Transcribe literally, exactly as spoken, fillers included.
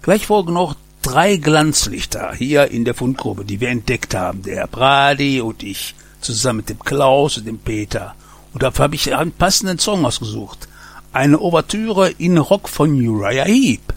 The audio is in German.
Gleich folgen noch drei Glanzlichter hier in der Fundgrube, die wir entdeckt haben. Der Herr Brady und ich, zusammen mit dem Klaus und dem Peter. Und dafür habe ich einen passenden Song ausgesucht. Eine Ouvertüre in Rock von Uriah Heep.